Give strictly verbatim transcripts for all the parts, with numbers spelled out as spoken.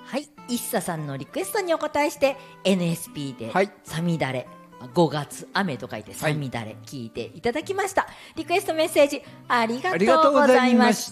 はい、一茶さんのリクエストにお答えして エヌエスピー で、 はい、 さみだれごがつ雨と書いてさみだれ聞いていただきました、はい、リクエストメッセージありがとうございました。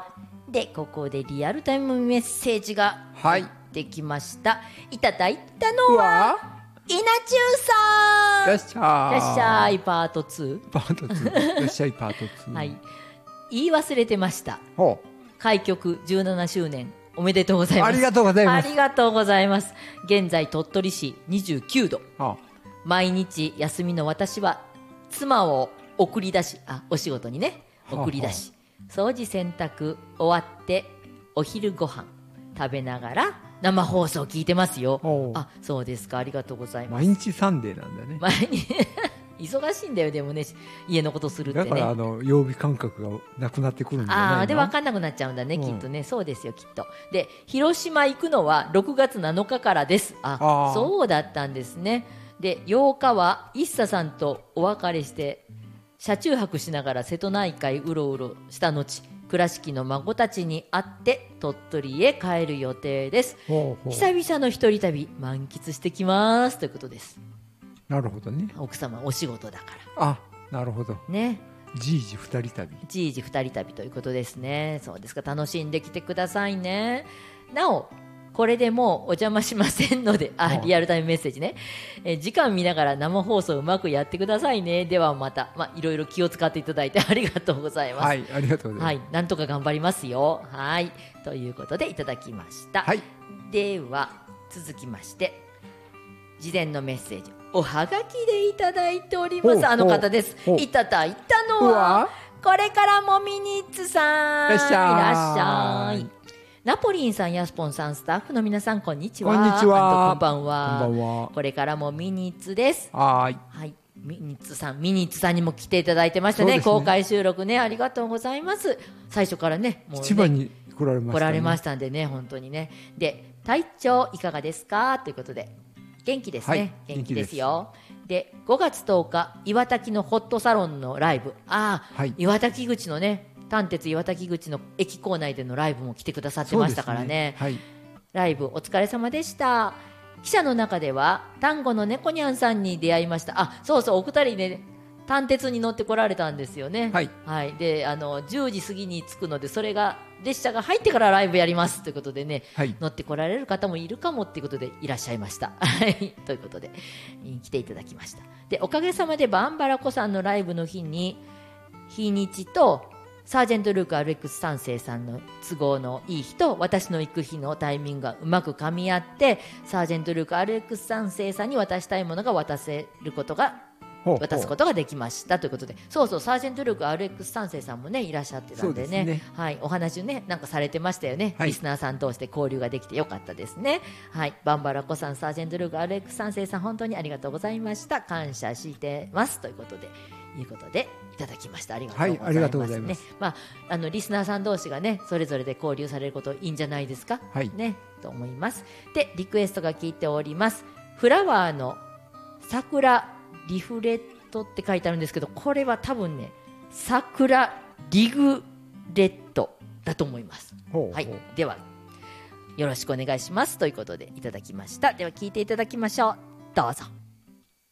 でここでリアルタイムメッセージが入ってきました、はい、いただいたのは稲中さん。 いらっしゃい。 いらっしゃいパートツー。 パートツー。いらっしゃいパートツー。 はい。言い忘れてました。ほう。開局じゅうななしゅうねんおめでとうございます。 ありがとうございます。 ありがとうございます。現在鳥取市にじゅうきゅうど。はあ、毎日休みの私は妻を送り出し、あ、お仕事にね送り出し、はあはあ、掃除洗濯終わってお昼ご飯食べながら生放送聞いてますよ。あ、そうですか。ありがとうございます。 毎日サンデーなんだね。 毎日忙しいんだよ。でもね、家のことするってね。 だからあの曜日感覚がなくなってくるんじゃないの。 ああ、で分かんなくなっちゃうんだね、うん、きっとね。そうですよ、きっと。で、広島行くのはろくがつなのかからです。あ、あそうだったんですね。で、ようかは一茶さんとお別れして車中泊しながら瀬戸内海うろうろした後、倉敷の孫たちに会って鳥取へ帰る予定です。ほうほう、久々の一人旅満喫してきますということです。 なるほどね。 奥様お仕事だから。 あ、なるほどね。じいじ二人旅。 じいじ二人旅ということですね。そうですか。楽しんできてくださいね。なおこれでもうお邪魔しませんので、あ、リアルタイムメッセージね。え時間見ながら生放送うまくやってくださいね。ではまた、まあ、いろいろ気を使っていただいてありがとうございます。 はい、ありがとうございます。 はい、なんとか頑張りますよ。はい、ということでいただきました。はい、では続きまして事前のメッセージ、おはがきでいただいております。あの方です。いただいたのはこれからもミニッツさん。いらっしゃい。ナポリンさん、ヤスポンさん、スタッフの皆さん、こんにちは。 こんにちは。 こんばんは。 こんばんは。 これからもミニッツです。 はい。 はい。ミニッツさん、ミニッツさんにも来ていただいてましたね。ね、公開収録ね、ありがとうございます。最初からね、 もうね、千葉に来られましたね。 来られましたんでね、本当にね。で、体調いかがですかということで、元気ですね。はい、元気ですよ。で、ごがつとおか、岩滝のホットサロンのライブ。ああ、はい、岩滝口のね、丹鉄岩滝口の駅構内でのライブも来てくださってましたから ね, ね、はい、ライブお疲れ様でした。記者の中では丹後の猫にゃんさんに出会いました。あ、そうそう、お二人ね丹鉄に乗ってこられたんですよね。はい、はい、であのじゅうじ過ぎに着くので、それが列車が入ってからライブやりますということでね、はい、乗ってこられる方もいるかもということでいらっしゃいましたということで来ていただきました。で、おかげさまでバンバラコさんのライブの日に日にちとサージェントルーク アールエックスさん 世さんの都合のいい日と私の行く日のタイミングがうまく噛み合って、サージェントルーク アールエックスさん 世さんに渡したいものが渡せることがほうほう渡すことができましたということで、そうそう、サージェントルーク アールエックスさん 世さんもねいらっしゃってたんで ね, でね、はい、お話ねなんかされてましたよね、はい、リスナーさん同士で交流ができてよかったですね。はい、バンバラコさん、サージェントルーク アールエックスさん 世さん、本当にありがとうございました。感謝してますということでいうことでいただきました。ありがとうございます、ね。はい、ありがとうございます。まあ、あのリスナーさん同士がねそれぞれで交流されることいいんじゃないですか、はい、ねと思います。で、リクエストが聞いております。フラワーの桜リフレットって書いてあるんですけど、これは多分ね桜リグレットだと思います。ほうほう、はい、ではよろしくお願いしますということでいただきました。では聞いていただきましょう。どうぞ。